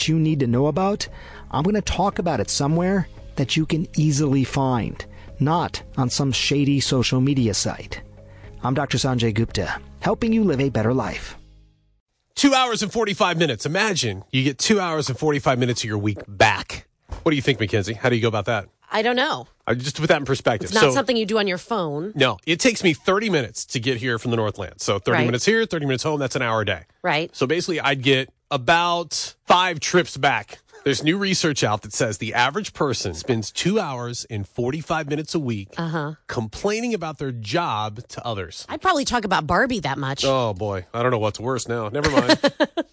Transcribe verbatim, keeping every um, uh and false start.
that you need to know about, I'm going to talk about it somewhere that you can easily find, not on some shady social media site. I'm Doctor Sanjay Gupta, helping you live a better life. Two hours and forty-five minutes. Imagine you get two hours and forty-five minutes of your week back. What do you think, Mackenzie? How do you go about that? I don't know. I just to put that in perspective. It's not so, something you do on your phone. No, it takes me thirty minutes to get here from the Northland. So thirty Right. minutes here, thirty minutes home. That's an hour a day. Right. So basically, I'd get about five trips back. There's new research out that says the average person spends two hours and forty-five minutes a week Uh-huh. complaining about their job to others. I'd probably talk about Barbie that much. Oh, boy. I don't know what's worse now. Never mind.